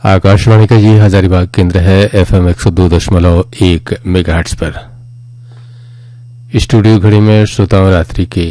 आकाशवाणी का ये हजारीबाग केंद्र है FM 102.1 मेगाहर्ट्ज पर। स्टूडियो घड़ी में श्रोताओं रात्रि के